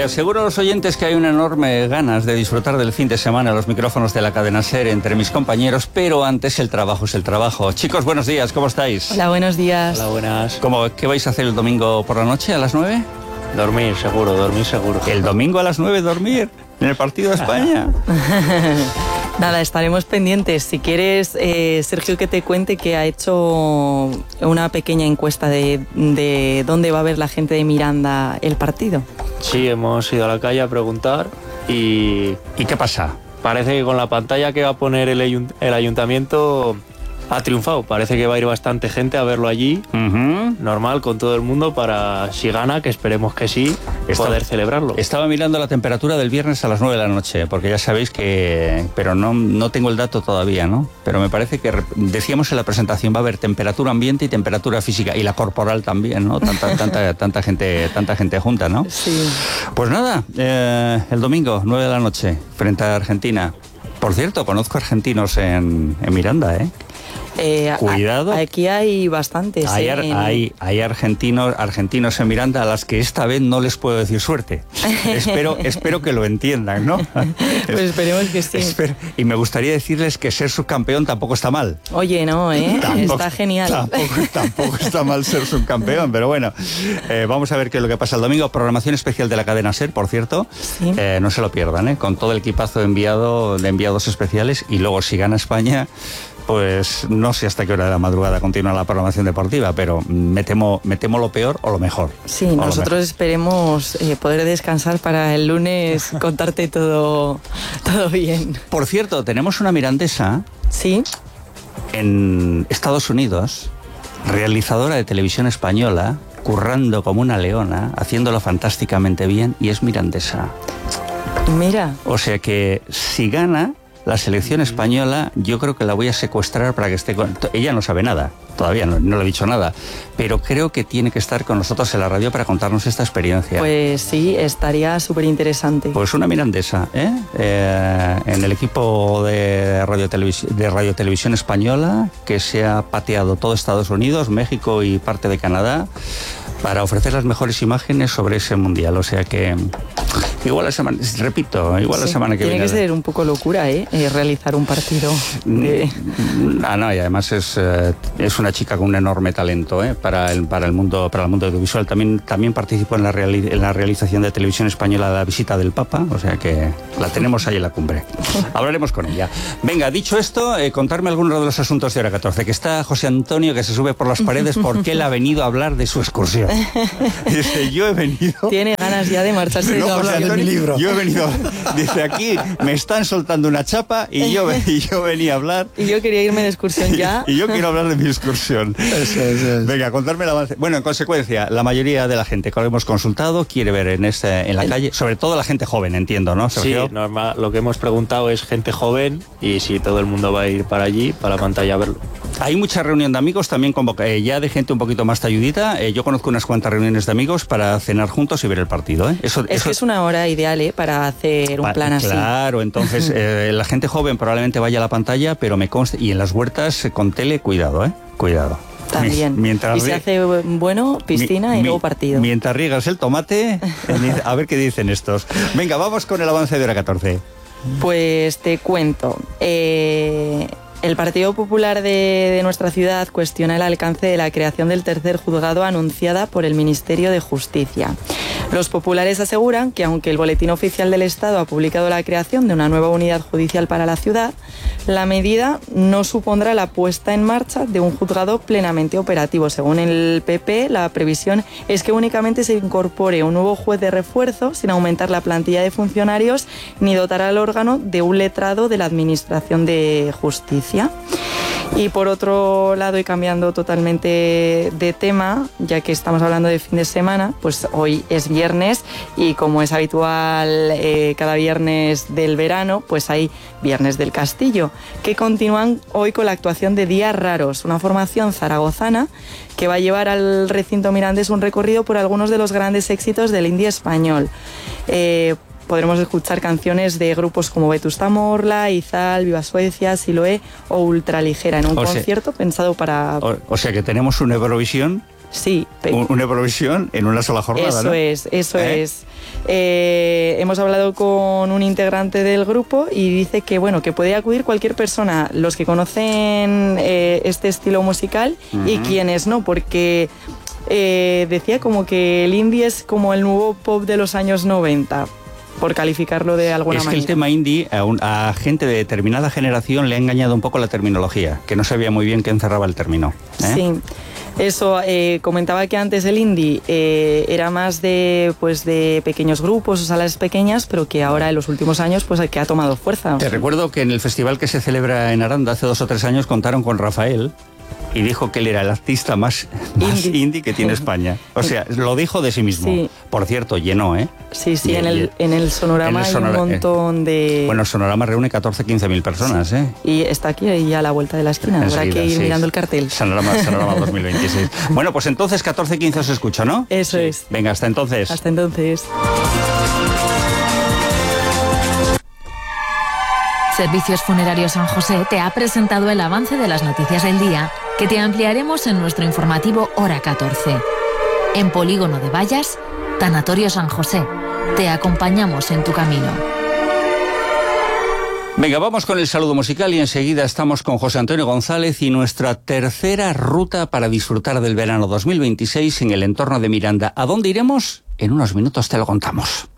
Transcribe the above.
aseguro a los oyentes que hay una enorme ganas de disfrutar del fin de semana a los micrófonos de la cadena SER entre mis compañeros, pero antes el trabajo es el trabajo. Chicos, buenos días, ¿cómo estáis? Hola, buenos días. Hola, buenas. ¿Qué vais a hacer el domingo por la noche a las 9? Dormir seguro. ¿El domingo a las 9 dormir? ¿En el partido de España? Nada, estaremos pendientes. Si quieres, Sergio, que te cuente que ha hecho una pequeña encuesta de dónde va a ver la gente de Miranda el partido. Sí, hemos ido a la calle a preguntar y qué pasa? Parece que con la pantalla que va a poner el ayuntamiento ha triunfado. Parece que va a ir bastante gente a verlo allí, normal, con todo el mundo, para, si gana, que esperemos que sí, poder celebrarlo. Estaba mirando la temperatura del viernes a las 9 de la noche, porque ya sabéis que... Pero no tengo el dato todavía, ¿no? Pero me parece que, decíamos en la presentación, va a haber temperatura ambiente y temperatura física, y la corporal también, ¿no? Tanta gente junta, ¿no? Sí. Pues nada, el domingo, 9 de la noche, frente a Argentina. Por cierto, conozco argentinos en Miranda, ¿eh? Cuidado. Aquí hay bastantes. Hay argentinos en Miranda a las que esta vez no les puedo decir suerte. Espero que lo entiendan, ¿no? Pues esperemos que sí. Y me gustaría decirles que ser subcampeón tampoco está mal. Oye, no, está genial. Tampoco está mal ser subcampeón, pero bueno, vamos a ver qué es lo que pasa el domingo. Programación especial de la cadena SER, por cierto. Sí. No se lo pierdan, con todo el equipazo de enviados especiales, y luego si gana España, pues no sé hasta qué hora de la madrugada continúa la programación deportiva, pero me temo lo peor o lo mejor. Sí, nosotros esperemos poder descansar para el lunes contarte todo bien. Por cierto, tenemos una mirandesa. Sí. En Estados Unidos, realizadora de televisión española, currando como una leona, haciéndolo fantásticamente bien, y es mirandesa. Mira. O sea que si gana la selección española, yo creo que la voy a secuestrar para que esté con... Ella no sabe nada, todavía no le he dicho nada, pero creo que tiene que estar con nosotros en la radio para contarnos esta experiencia. Pues sí, estaría súper interesante. Pues una mirandesa, en el equipo de Radio Televisión Española, que se ha pateado todo Estados Unidos, México y parte de Canadá, para ofrecer las mejores imágenes sobre ese mundial. O sea que igual la semana que viene. Tiene que ser un poco locura, realizar un partido. No, y además es una chica con un enorme talento, para el mundo audiovisual. También participó en la realización de Televisión Española de la visita del Papa, o sea que la tenemos ahí en la cumbre. Hablaremos con ella. Venga, dicho esto, contarme algunos de los asuntos de hora 14, que está José Antonio, que se sube por las paredes porque él ha venido a hablar de su excursión. Dice, yo he venido... Tiene ganas ya de marcharse de José Antonio, libro. Yo he venido, dice, aquí me están soltando una chapa y yo venía a hablar. Y yo quería irme de excursión ya. Y yo quiero hablar de mi excursión. Eso es. Venga, contarme el avance. Bueno, en consecuencia, la mayoría de la gente que lo hemos consultado quiere ver en la calle, sobre todo la gente joven, entiendo, ¿no, Sergio? Sí, normal. Lo que hemos preguntado es gente joven, y si todo el mundo va a ir para allí, para la pantalla a verlo. Hay mucha reunión de amigos también, ya de gente un poquito más talludita. Yo conozco unas cuantas reuniones de amigos para cenar juntos y ver el partido. Eso que es una hora ideal para hacer un plan así. Claro, entonces la gente joven probablemente vaya a la pantalla, pero me consta, y en las huertas con tele, cuidado, cuidado. También. Y se hace bueno, piscina y luego partido. Mientras riegas el tomate, a ver qué dicen estos. Venga, vamos con el avance de hora 14. Pues te cuento. El Partido Popular de nuestra ciudad cuestiona el alcance de la creación del tercer juzgado anunciada por el Ministerio de Justicia. Los populares aseguran que aunque el Boletín Oficial del Estado ha publicado la creación de una nueva unidad judicial para la ciudad, la medida no supondrá la puesta en marcha de un juzgado plenamente operativo. Según el PP, la previsión es que únicamente se incorpore un nuevo juez de refuerzo sin aumentar la plantilla de funcionarios ni dotar al órgano de un letrado de la Administración de Justicia. Y por otro lado, y cambiando totalmente de tema, ya que estamos hablando de fin de semana, pues hoy es viernes y como es habitual cada viernes del verano, pues hay Viernes del Castillo, que continúan hoy con la actuación de Días Raros, una formación zaragozana que va a llevar al recinto mirandés un recorrido por algunos de los grandes éxitos del indie español. Podremos escuchar canciones de grupos como Vetusta Morla, Izal, Viva Suecia, Siloé o Ultraligera en un concierto pensado para... O sea que tenemos una Eurovisión Sí. Una Eurovisión en una sola jornada, eso ¿no? Es. Hemos hablado con un integrante del grupo y dice que, bueno, que puede acudir cualquier persona, los que conocen este estilo musical y quienes no, porque decía como que el indie es como el nuevo pop de los años 90. Por calificarlo de alguna manera. Es que el tema indie a gente de determinada generación le ha engañado un poco la terminología, que no sabía muy bien qué encerraba el término. Sí, eso, comentaba que antes el indie era más de pequeños grupos o salas pequeñas, pero que ahora en los últimos años que ha tomado fuerza. Te recuerdo que en el festival que se celebra en Aranda hace 2 o 3 años contaron con Rafael, y dijo que él era el artista más indie que tiene España. O sea, lo dijo de sí mismo. Sí. Por cierto, llenó, ¿eh? Sí, en el Sonorama hay un montón de... Bueno, el Sonorama reúne 14-15 mil personas, ¿eh? Y está aquí ahí a la vuelta de la esquina. Enseguida, habrá que ir mirando el cartel. Sonorama 2026. Bueno, pues entonces 14-15 os escucho, ¿no? Eso es. Venga, hasta entonces. Hasta entonces. Servicios Funerarios San José te ha presentado el avance de las noticias del día que te ampliaremos en nuestro informativo Hora 14. En Polígono de Vallas, Tanatorio San José. Te acompañamos en tu camino. Venga, vamos con el saludo musical y enseguida estamos con José Antonio González y nuestra tercera ruta para disfrutar del verano 2026 en el entorno de Miranda. ¿A dónde iremos? En unos minutos te lo contamos.